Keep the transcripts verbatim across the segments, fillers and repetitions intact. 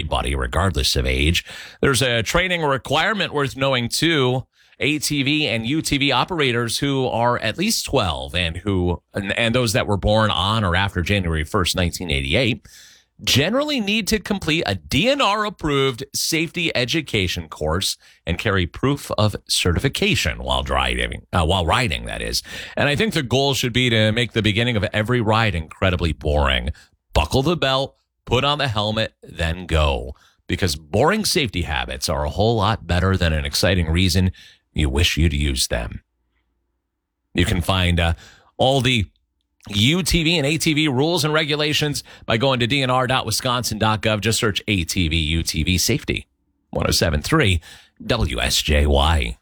everybody, regardless of age. There's a training requirement worth knowing, too. A T V and U T V operators who are at least twelve and who and, and those that were born on or after January first, nineteen eighty-eight, generally need to complete a D N R-approved safety education course and carry proof of certification while driving, uh, while riding, that is. And I think the goal should be to make the beginning of every ride incredibly boring. Buckle the belt, put on the helmet, then go. Because boring safety habits are a whole lot better than an exciting reason you wish you'd use them. You can find uh, all the U T V and A T V rules and regulations by going to D N R dot wisconsin dot gov. Just search A T V U T V safety. one oh seven point three W S J Y.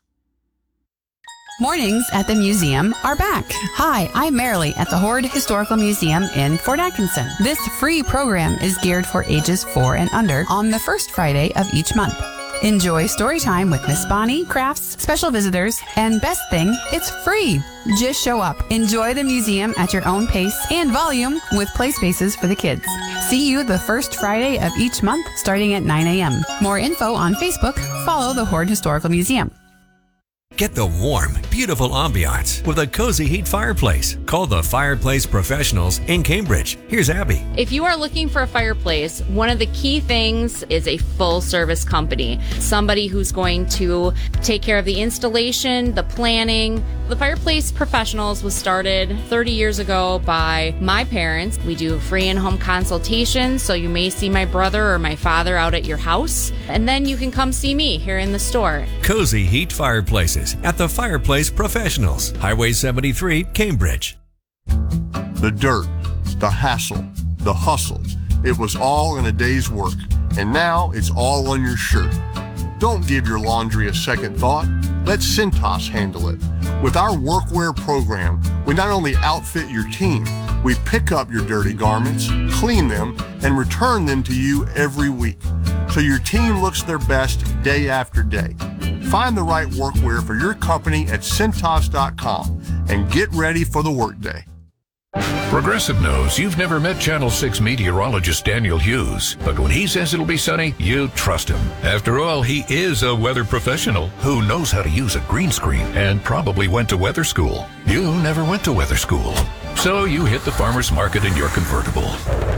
Mornings at the museum are back. Hi, I'm Marilee at the Hoard Historical Museum in Fort Atkinson. This free program is geared for ages four and under on the first Friday of each month. Enjoy story time with Miss Bonnie, crafts, special visitors, and best thing, it's free. Just show up. Enjoy the museum at your own pace and volume with play spaces for the kids. See you the first Friday of each month starting at nine a.m. More info on Facebook. Follow the Hoard Historical Museum. Get the warm, beautiful ambiance with a cozy heat fireplace. Call the Fireplace Professionals in Cambridge. Here's Abby. If you are looking for a fireplace, one of the key things is a full service company. Somebody who's going to take care of the installation, the planning. The Fireplace Professionals was started thirty years ago by my parents. We do free in-home consultations, so you may see my brother or my father out at your house. And then you can come see me here in the store. Cozy heat fireplaces at the Fireplace Professionals, Highway seventy-three, Cambridge. The dirt, the hassle, the hustle, it was all in a day's work, and now it's all on your shirt. Don't give your laundry a second thought. Let Cintas handle it. With our workwear program, we not only outfit your team, we pick up your dirty garments, clean them, and return them to you every week, so your team looks their best day after day. Find the right workwear for your company at Cintas dot com and get ready for the workday. Progressive knows you've never met Channel six meteorologist Daniel Hughes, but when he says it'll be sunny, you trust him. After all, he is a weather professional who knows how to use a green screen and probably went to weather school. You never went to weather school, so you hit the farmer's market in your convertible.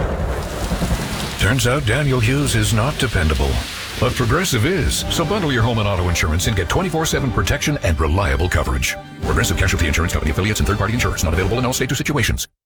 Turns out Daniel Hughes is not dependable, but Progressive is. So bundle your home and auto insurance and get twenty-four seven protection and reliable coverage. Progressive Casualty Insurance Company affiliates and third-party insurers not available in all states or situations.